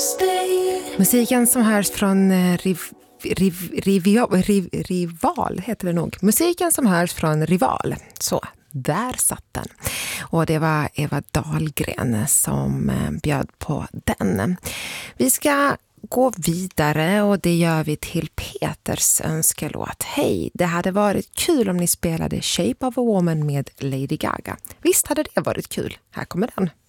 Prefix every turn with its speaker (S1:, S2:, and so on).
S1: Musiken som hörs från Rival heter det nog. Musiken som hörs från Rival. Så, där satt den. Och det var Eva Dahlgren som bjöd på den. Vi ska gå vidare och det gör vi till Peters önskelåt. Hej, det hade varit kul om ni spelade Shape of a Woman med Lady Gaga. Visst hade det varit kul. Här kommer den.